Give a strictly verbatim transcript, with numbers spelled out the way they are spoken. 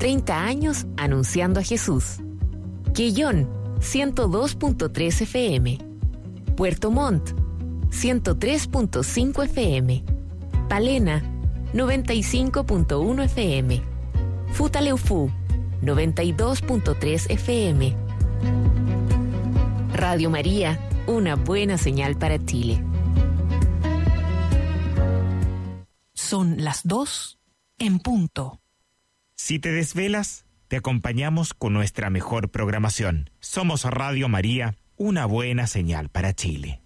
treinta años anunciando a Jesús. Quellón, ciento dos punto tres F M. Puerto Montt, ciento tres punto cinco F M. Palena, noventa y cinco punto uno F M. Futaleufú, noventa y dos punto tres F M. Radio María, una buena señal para Chile. Son las dos en punto. Si te desvelas, te acompañamos con nuestra mejor programación. Somos Radio María, una buena señal para Chile.